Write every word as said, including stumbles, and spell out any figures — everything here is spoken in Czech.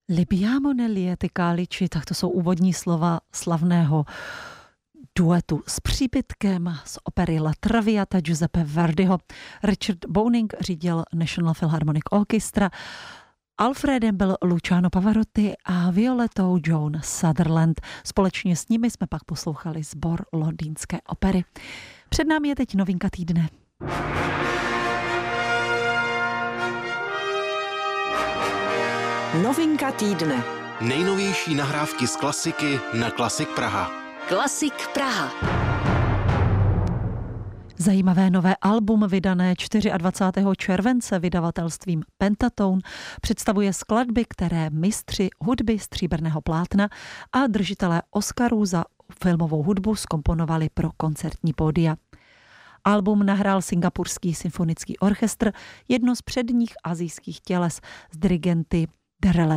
Libiamo neliete calici, tak to jsou úvodní slova slavného duetu s příbytkem z opery La Traviata Giuseppe Verdiho. Richard Boning řídil National Philharmonic Orchestra, Alfredem byl Luciano Pavarotti a Violetou Joan Sutherland. Společně s nimi jsme pak poslouchali sbor londýnské opery. Před námi je teď novinka týdne. Novinka týdne. Nejnovější nahrávky z klasiky na Klasik Praha. Klasik Praha. Zajímavé nové album vydané dvacátého čtvrtého července vydavatelstvím Pentatone představuje skladby, které mistři hudby stříbrného plátna a držitelé Oscarů za filmovou hudbu zkomponovali pro koncertní pódia. Album nahrál Singapurský symfonický orchestr, jedno z předních asijských těles s dirigenty Derele